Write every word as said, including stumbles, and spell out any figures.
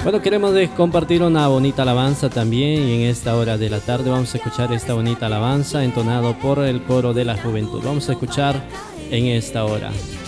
Bueno, queremos de- compartir una bonita alabanza también y en esta hora de la tarde vamos a escuchar esta bonita alabanza entonado por el coro de la juventud. Vamos a escuchar en esta hora.